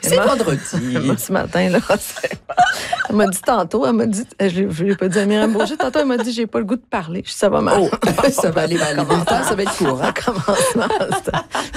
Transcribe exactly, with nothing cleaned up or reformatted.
C'est vendredi. Moi, ce matin, là, c'est... Elle m'a dit tantôt, elle m'a dit, je ne l'ai pas dit à Myriam Beaugé, tantôt, elle m'a dit, j'ai pas le goût de parler. Je dis, ça va mal. Oh, ça va aller mal. Les militaires, ça va être court. Hein? Ça commence mal.